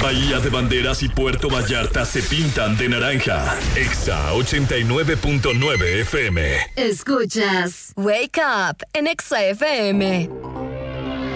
Bahía de Banderas y Puerto Vallarta se pintan de naranja. Exa 89.9 FM. Escuchas Wake Up en Exa FM.